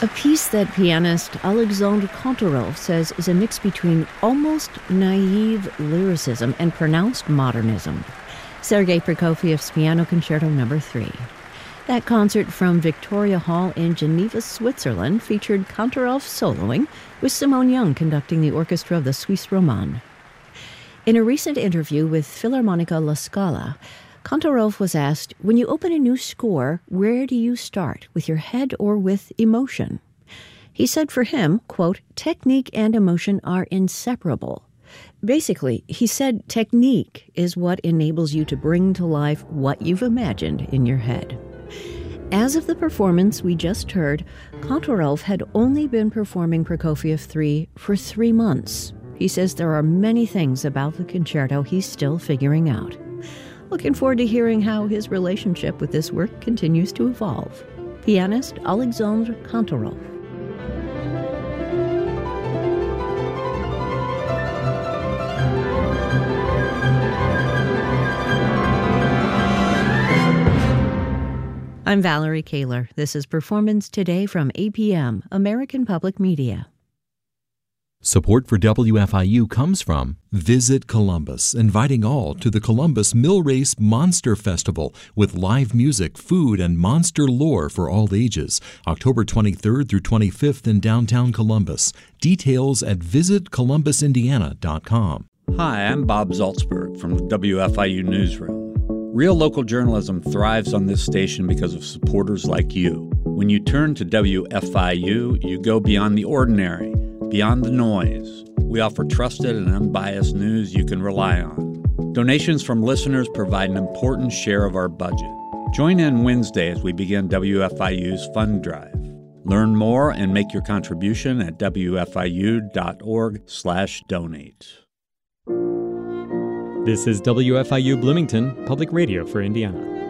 A piece that pianist Alexandre Kantorov says is a mix between almost naive lyricism and pronounced modernism. Sergei Prokofiev's Piano Concerto No. 3. That concert from Victoria Hall in Geneva, Switzerland, featured Kantorov soloing, with Simone Young conducting the orchestra of the Suisse Romande. In a recent interview with Philharmonica La Scala, Kantorov was asked, when you open a new score, where do you start, with your head or with emotion? He said for him, quote, technique and emotion are inseparable. Basically, he said technique is what enables you to bring to life what you've imagined in your head. As of the performance we just heard, Kantorov had only been performing Prokofiev 3 for 3 months. He says there are many things about the concerto he's still figuring out. Looking forward to hearing how his relationship with this work continues to evolve. Pianist Alexandre Kantorov. I'm Valerie Kaler. This is Performance Today from APM, American Public Media. Support for WFIU comes from Visit Columbus, inviting all to the Columbus Mill Race Monster Festival with live music, food, and monster lore for all ages. October 23rd through 25th in downtown Columbus. Details at visitcolumbusindiana.com. Hi, I'm Bob Zaltzberg from the WFIU Newsroom. Real local journalism thrives on this station because of supporters like you. When you turn to WFIU, you go beyond the ordinary, beyond the noise. We offer trusted and unbiased news you can rely on. Donations from listeners provide an important share of our budget. Join in Wednesday as we begin WFIU's Fund Drive. Learn more and make your contribution at wfiu.org/donate. This is WFIU Bloomington, Public Radio for Indiana.